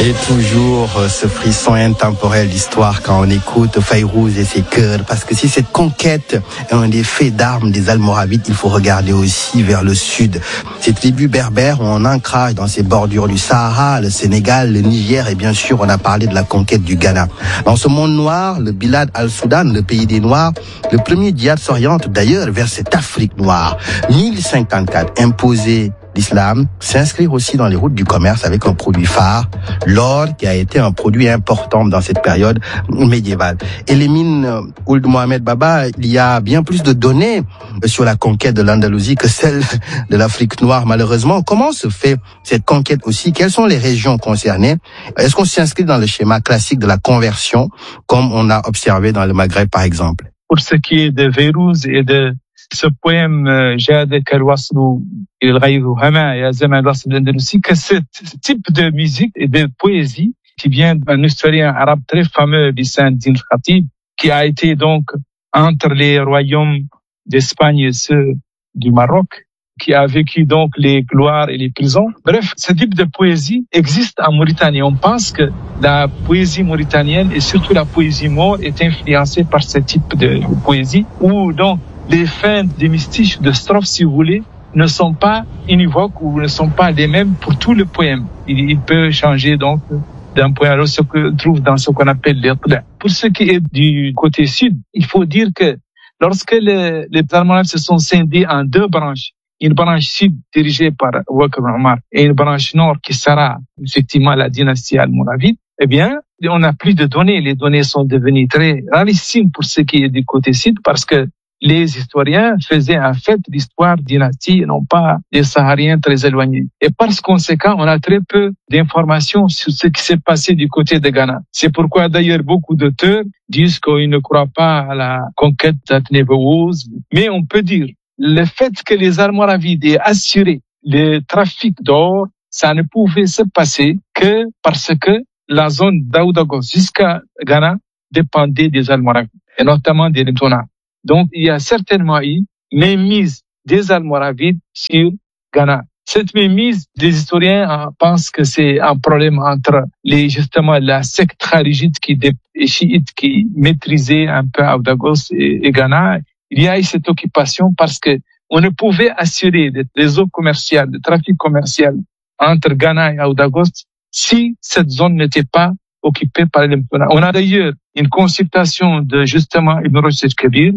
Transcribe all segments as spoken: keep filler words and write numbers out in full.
Et toujours ce frisson intemporel d'histoire quand on écoute Fayrouz et ses chœurs. Parce que si cette conquête est un des faits d'armes des Almoravides, il faut regarder aussi vers le sud. Ces tribus berbères ont un ancrage dans ces bordures du Sahara, le Sénégal, le Niger et bien sûr on a parlé de la conquête du Ghana. Dans ce monde noir, le Bilad al-Soudan, le pays des Noirs, le premier djihad s'oriente d'ailleurs vers cette Afrique noire. mille cinquante-quatre, imposé l'islam, s'inscrire aussi dans les routes du commerce avec un produit phare, l'or, qui a été un produit important dans cette période médiévale. Et les mines Ould Mohamed Baba, il y a bien plus de données sur la conquête de l'Andalousie que celle de l'Afrique noire, malheureusement. Comment se fait cette conquête aussi? Quelles sont les régions concernées? Est-ce qu'on s'inscrit dans le schéma classique de la conversion, comme on a observé dans le Maghreb, par exemple? Pour ce qui est de Fayrouz et de ce poème جادك الوصل إلى الغيب هما يا زمان الوصل الأندلسي, que ce type de musique et de poésie qui vient d'un historien arabe très fameux, Lissan Din Khatib, qui a été donc entre les royaumes d'Espagne et ceux du Maroc, qui a vécu donc les gloires et les prisons. Bref, ce type de poésie existe en Mauritanie. On pense que la poésie mauritanienne et surtout la poésie maure est influencée par ce type de poésie où donc les fins des mystiques de strophes, si vous voulez, ne sont pas univoques ou ne sont pas les mêmes pour tout le poème. Il, il peut changer donc d'un poème à l'autre, ce qu'on trouve dans ce qu'on appelle l'Iqla. Pour ce qui est du côté sud, il faut dire que lorsque le, les Almoravides se sont scindés en deux branches, une branche sud dirigée par Ouakar Omar et une branche nord qui sera effectivement la dynastie almoravide, eh bien, on n'a plus de données. Les données sont devenues très rarissimes pour ce qui est du côté sud parce que les historiens faisaient en fait l'histoire dynastie et non pas des Sahariens très éloignés. Et par conséquent, on a très peu d'informations sur ce qui s'est passé du côté de Ghana. C'est pourquoi d'ailleurs beaucoup d'auteurs disent qu'ils ne croient pas à la conquête d'Atnébéouz. Mais on peut dire, le fait que les Almoravides aient assuré le trafic d'or, ça ne pouvait se passer que parce que la zone d'Aoudagos jusqu'à Ghana dépendait des Almoravides, et notamment des Lemtona. Donc, il y a certainement eu mainmise des Almoravides sur Ghana. Cette mainmise, les historiens pensent que c'est un problème entre les, justement, la secte kharijite qui, et chiite qui maîtrisait un peu Aoudagos et, et Ghana. Il y a eu cette occupation parce que on ne pouvait assurer des réseaux commerciaux, le trafic commercial entre Ghana et Aoudagos si cette zone n'était pas occupée par les Lemtona. On a d'ailleurs une consultation de, justement, Ibn Rushd Kabir,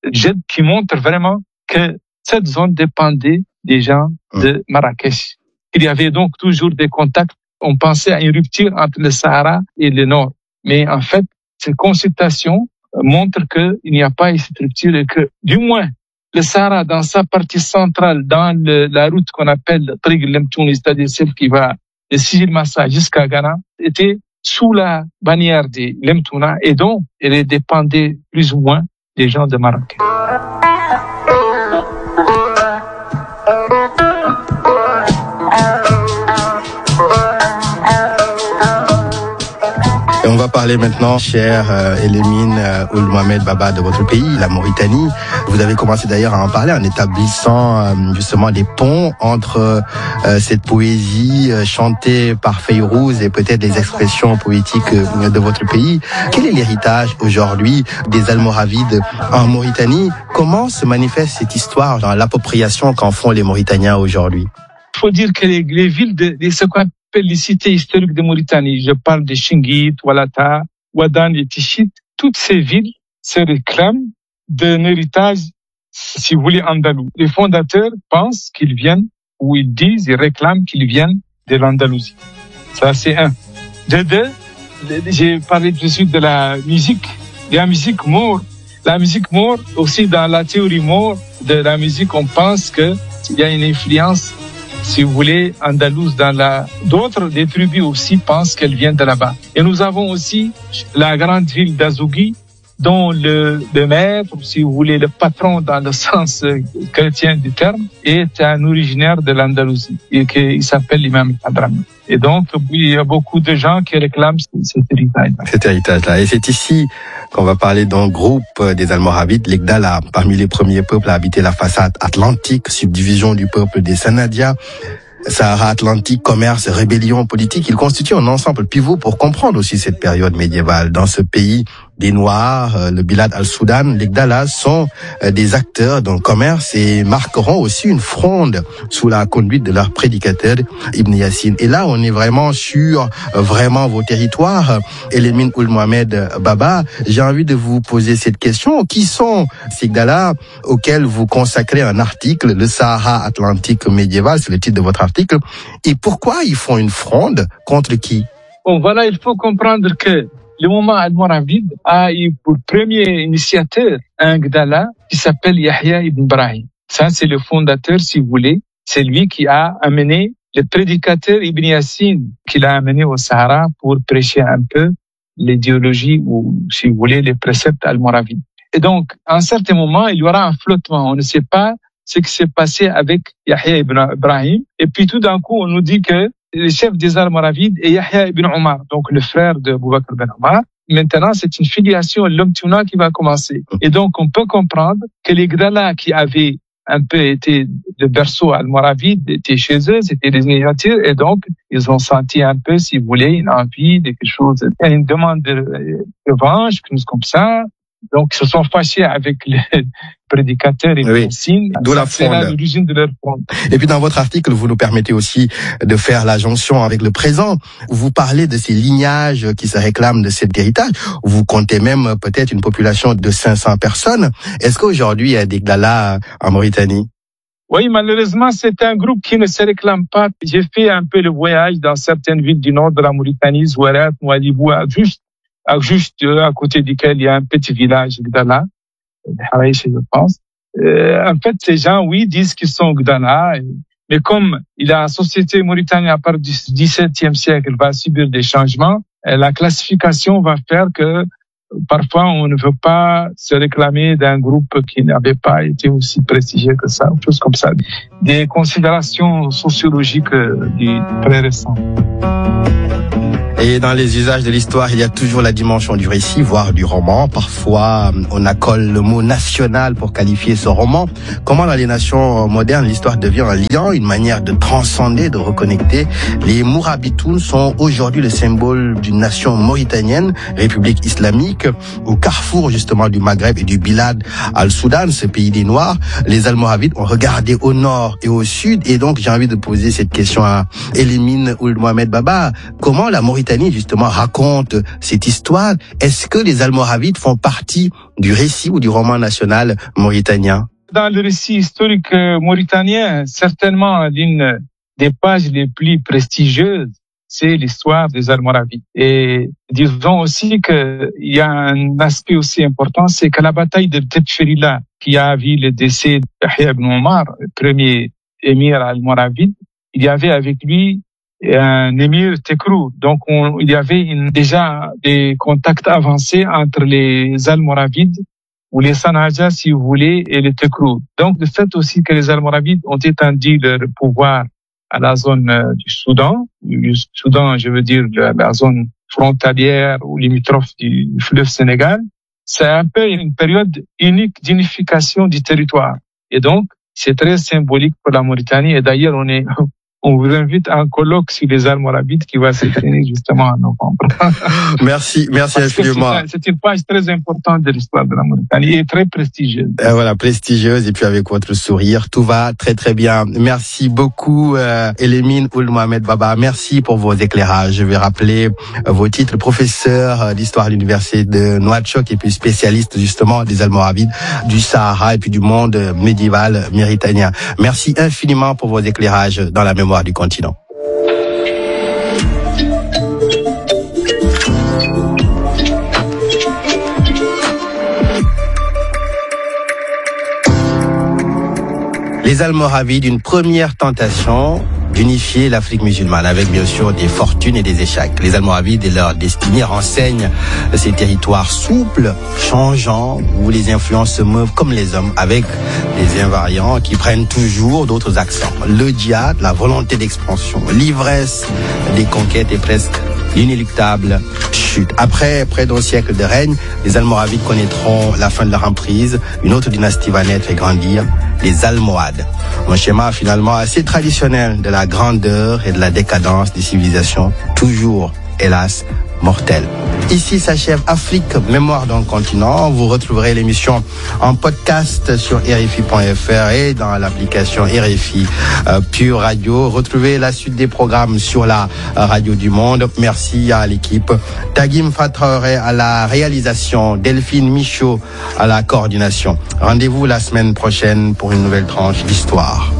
qui montre vraiment que cette zone dépendait des gens de Marrakech. Il y avait donc toujours des contacts. On pensait à une rupture entre le Sahara et le Nord. Mais en fait, ces consultations montrent qu'il n'y a pas eu cette rupture et que, du moins, le Sahara, dans sa partie centrale, dans le, la route qu'on appelle Trig Lemtouni, c'est-à-dire celle qui va de Sidi Massa jusqu'à Ghana, était sous la bannière des Lemtouna et donc elle dépendait plus ou moins des gens de Maroc. Et on va parler maintenant, cher euh, Elémine euh, Ould Mohamed Baba, de votre pays, la Mauritanie. Vous avez commencé d'ailleurs à en parler en établissant euh, justement des ponts entre euh, cette poésie euh, chantée par Fayrouz et peut-être les expressions poétiques euh, de votre pays. Quel est l'héritage aujourd'hui des Almoravides en Mauritanie? Comment se manifeste cette histoire dans l'appropriation qu'en font les Mauritaniens aujourd'hui? Il faut dire que les, les villes de, de ce qu'on appelle les cités historiques de Mauritanie, je parle de Chinguit, Oualata, Ouadan et Tichit, toutes ces villes se réclament d'un héritage, si vous voulez, andalou. Les fondateurs pensent qu'ils viennent, ou ils disent, ils réclament qu'ils viennent de l'Andalousie. Ça, c'est un. De deux, j'ai parlé tout de suite de la musique, de la musique maure. La musique maure, aussi dans la théorie maure de la musique, on pense qu'il y a une influence, si vous voulez, andalouse dans la... D'autres, des tribus aussi pensent qu'elles viennent de là-bas. Et nous avons aussi la grande ville d'Azougui, dont le, le maître, si vous voulez, le patron dans le sens chrétien du terme, est un originaire de l'Andalousie et qu'il s'appelle l'imam Hadrami. Et donc, il y a beaucoup de gens qui réclament cet héritage. Cet héritage-là. Et c'est ici qu'on va parler d'un groupe des Almoravides, les Gdala, parmi les premiers peuples à habiter la façade atlantique, subdivision du peuple des Sanadia. Sahara Atlantique, commerce, rébellion politique, ils constituent un ensemble pivot pour comprendre aussi cette période médiévale. Dans ce pays des Noirs, le Bilad al-Soudan, les Gdala sont des acteurs d'un commerce et marqueront aussi une fronde sous la conduite de leur prédicateur Ibn Yassine. Et là, on est vraiment sur vraiment vos territoires. Elimine Ould Mohamed Baba, j'ai envie de vous poser cette question. Qui sont ces Gdala auxquels vous consacrez un article, le Sahara Atlantique médiéval, c'est le titre de votre article, et pourquoi ils font une fronde contre qui? Bon, voilà, il faut comprendre que le mouvement almoravide a eu pour premier initiateur un Gdala qui s'appelle Yahya ibn Ibrahim. Ça, c'est le fondateur, si vous voulez. C'est lui qui a amené le prédicateur Ibn Yassine, qu'il a amené au Sahara pour prêcher un peu l'idéologie ou, si vous voulez, les préceptes almoravides. Et donc, à un certain moment, il y aura un flottement. On ne sait pas ce qui s'est passé avec Yahya ibn Ibrahim. Et puis, tout d'un coup, on nous dit que le chef des Almoravides est Yahya ibn Omar, donc le frère de Abou Bakr ben Omar. Maintenant, c'est une filiation, l'homme tuna qui va commencer. Et donc, on peut comprendre que les Gdala qui avaient un peu été le berceau almoravide étaient chez eux, c'était des initiateurs, et donc, ils ont senti un peu, si vous voulez, une envie de quelque chose, une demande de revanche, quelque chose comme ça. Donc, ils se sont fâchés avec le prédicateur et oui, le signe. D'où la fronde. C'est l'origine de leur fronde. Et puis, dans votre article, vous nous permettez aussi de faire la jonction avec le présent. Vous parlez de ces lignages qui se réclament de cet héritage. Vous comptez même peut-être une population de cinq cents personnes. Est-ce qu'aujourd'hui, il y a des Gdala en Mauritanie? Oui, malheureusement, c'est un groupe qui ne se réclame pas. J'ai fait un peu le voyage dans certaines villes du nord de la Mauritanie, Zouarat, Ouadibou, juste juste à côté duquel il y a un petit village Gdala, je pense. Euh, en fait, ces gens, oui, disent qu'ils sont Gdala, mais comme la société mauritanienne à partir du dix-septième siècle va subir des changements, la classification va faire que parfois on ne veut pas se réclamer d'un groupe qui n'avait pas été aussi prestigieux que ça, choses comme ça. Des considérations sociologiques du très récent. Et dans les usages de l'histoire, il y a toujours la dimension du récit, voire du roman. Parfois, on accole le mot national pour qualifier ce roman. Comment dans les nations modernes, l'histoire devient un lien, une manière de transcender, de reconnecter. Les Mourabitoun sont aujourd'hui le symbole d'une nation mauritanienne, république islamique, au carrefour justement du Maghreb et du Bilad al-Soudan, ce pays des Noirs. Les Almoravides ont regardé au nord et au sud. Et donc, j'ai envie de poser cette question à Elimine Ould Mohamed Baba. Comment la Mauritanie justement raconte cette histoire? Est-ce que les Almoravides font partie du récit ou du roman national mauritanien? Dans le récit historique mauritanien, certainement l'une des pages les plus prestigieuses, c'est l'histoire des Almoravides. Et disons aussi qu'il y a un aspect aussi important, c'est qu'à la bataille de Tebcherila, qui a vu le décès de Yahya ibn Omar, le premier émir almoravide, il y avait avec lui un émir Tekrou. Donc, on, il y avait une, déjà des contacts avancés entre les Almoravides ou les Sanaja, si vous voulez, et les Tekrou. Donc, le fait aussi que les Almoravides ont étendu leur pouvoir à la zone euh, du Soudan, du Soudan, je veux dire la, la zone frontalière ou limitrophe du fleuve Sénégal, c'est un peu une période unique d'unification du territoire. Et donc, c'est très symbolique pour la Mauritanie. Et d'ailleurs, on est on vous invite à un colloque sur les Almoravides qui va se tenir justement en novembre. Merci, merci infiniment. C'est une page très importante de l'histoire de la Mauritanie et très prestigieuse. Euh, voilà, prestigieuse, et puis avec votre sourire, tout va très très bien. Merci beaucoup, euh, Elimine Ould Mohamed Baba. Merci pour vos éclairages. Je vais rappeler euh, vos titres: professeur euh, d'histoire à l'université de Nouakchott et puis spécialiste justement des Almoravides, du Sahara et puis du monde médiéval mauritanien. Merci infiniment pour vos éclairages dans la mémoire du continent. Les Almoravides, une première tentation d'unifier l'Afrique musulmane avec bien sûr des fortunes et des échecs. Les Almoravides et leur destinée renseignent ces territoires souples, changeants, où les influences se meuvent comme les hommes, avec des invariants qui prennent toujours d'autres accents. Le djihad, la volonté d'expansion, l'ivresse des conquêtes et presque l'inéluctable chute. Après près d'un siècle de règne, les Almoravides connaîtront la fin de leur emprise, une autre dynastie va naître et grandir, les Almohades. Un schéma finalement assez traditionnel de la grandeur et de la décadence des civilisations, toujours, hélas, mortelles. Ici s'achève Afrique, mémoire d'un continent. Vous retrouverez l'émission en podcast sur R F I point F R et dans l'application R F I euh, Pure Radio. Retrouvez la suite des programmes sur la euh, radio du monde. Merci à l'équipe. Tagim Fatraoré à la réalisation, Delphine Michaud à la coordination. Rendez-vous la semaine prochaine pour une nouvelle tranche d'histoire.